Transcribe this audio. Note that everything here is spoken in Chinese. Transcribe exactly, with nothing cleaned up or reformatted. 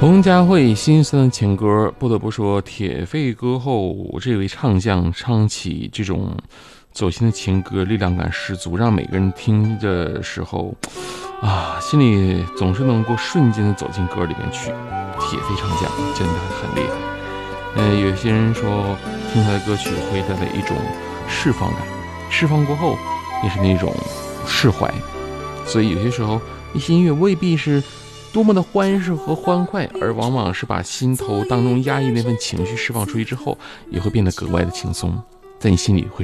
彭佳慧心酸的情歌，不得不说，铁肺歌后这位唱将唱起这种走心的情歌，力量感十足，让每个人听的时候啊，心里总是能够瞬间的走进歌里面去。铁肺唱将真的很厉害。呃，有些人说听他的歌曲会带来一种释放感，释放过后也是那种释怀。所以有些时候一些音乐未必是多么的欢实和欢快，而往往是把心头当中压抑那份情绪释放出去之后，也会变得格外的轻松，在你心里会